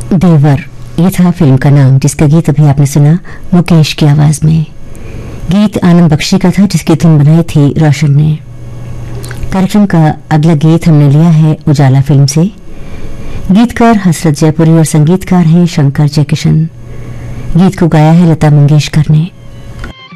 देवर, ये था फिल्म का नाम, जिसका गीत अभी आपने सुना मुकेश की आवाज में। गीत आनंद बख्शी का था, जिसकी धुन बनाई थी रोशन ने। कार्यक्रम का अगला गीत हमने लिया है उजाला फिल्म से। गीतकार हसरत जयपुरी और संगीतकार हैं शंकर जयकिशन। गीत को गाया है लता मंगेशकर ने।